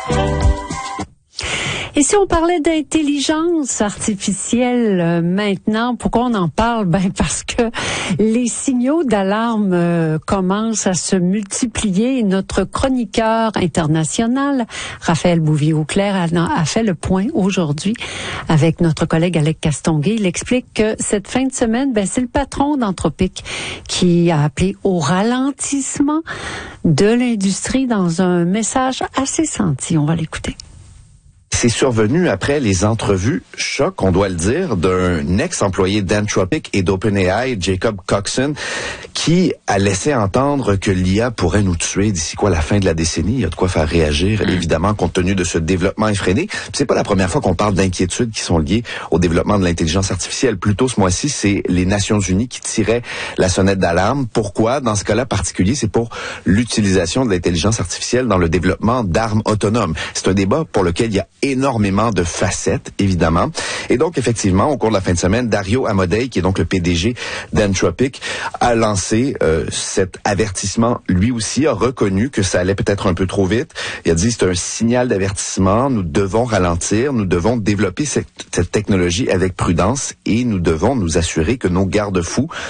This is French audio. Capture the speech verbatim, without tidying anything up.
Et si on parlait d'intelligence artificielle euh, maintenant, pourquoi on en parle? Ben parce que les signaux d'alarme euh, commencent à se multiplier. Notre chroniqueur international, Raphaël Bouvier-Auclair, a, a fait le point aujourd'hui avec notre collègue Alec Castonguay. Il explique que cette fin de semaine, ben c'est le patron d'Anthropic qui a appelé au ralentissement de l'industrie dans un message assez senti. On va l'écouter. C'est survenu après les entrevues choc, on doit le dire, d'un ex-employé d'Anthropic et d'OpenAI, Jacob Coxon, qui a laissé entendre que l'I A pourrait nous tuer d'ici quoi la fin de la décennie. Il y a de quoi faire réagir, mmh. évidemment, compte tenu de ce développement effréné. C'est pas la première fois qu'on parle d'inquiétudes qui sont liées au développement de l'intelligence artificielle. Plus tôt ce mois-ci, c'est les Nations Unies qui tiraient la sonnette d'alarme. Pourquoi? Dans ce cas-là particulier, c'est pour l'utilisation de l'intelligence artificielle dans le développement d'armes autonomes. C'est un débat pour lequel il y a énormément de facettes, évidemment. Et donc, effectivement, au cours de la fin de semaine, Dario Amodei, qui est donc le P D G d'Anthropic, a lancé euh, cet avertissement. Lui aussi a reconnu que ça allait peut-être un peu trop vite. Il a dit c'est un signal d'avertissement. Nous devons ralentir. Nous devons développer cette, cette technologie avec prudence et nous devons nous assurer que nos garde-fous